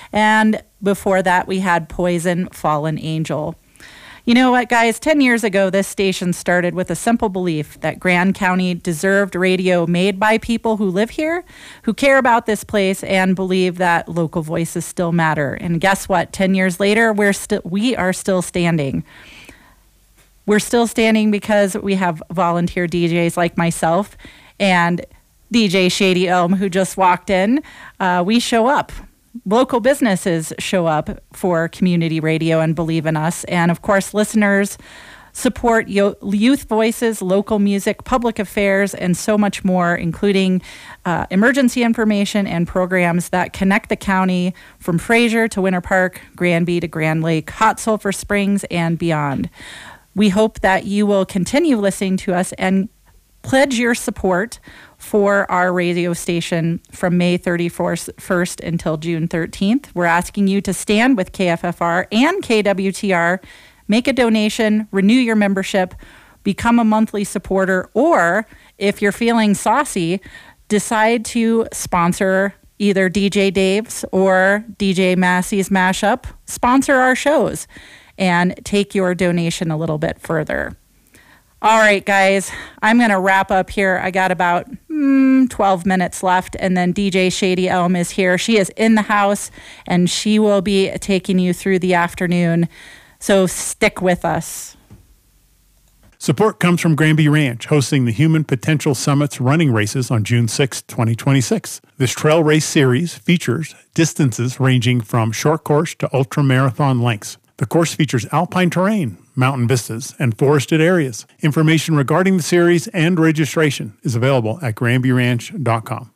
And before that, we had Poison, Fallen Angel. You know what, guys? 10 years ago, this station started with a simple belief that Grand County deserved radio made by people who live here, who care about this place, and believe that local voices still matter. And guess what? 10 years later, we are still standing. We're still standing because we have volunteer DJs like myself and DJ Shady Elm, who just walked in. We show up. Local businesses show up for community radio and believe in us. And of course, listeners support youth voices, local music, public affairs, and so much more, including emergency information and programs that connect the county from Fraser to Winter Park, Granby to Grand Lake, Hot Sulphur Springs, and beyond. We hope that you will continue listening to us and pledge your support for our radio station from May 31st until June 13th. We're asking you to stand with KFFR and KWTR, make a donation, renew your membership, become a monthly supporter, or if you're feeling saucy, decide to sponsor either DJ Dave's or DJ Massey's Mashup, sponsor our shows, and take your donation a little bit further. All right, guys, I'm going to wrap up here. I got about 12 minutes left, and then DJ Shady Elm is here. She is in the house, and she will be taking you through the afternoon, so stick with us. Support comes from Granby Ranch, hosting the Human Potential Summit's running races on June 6, 2026. This trail race series features distances ranging from short course to ultra-marathon lengths. The course features alpine terrain, mountain vistas, and forested areas. Information regarding the series and registration is available at granbyranch.com.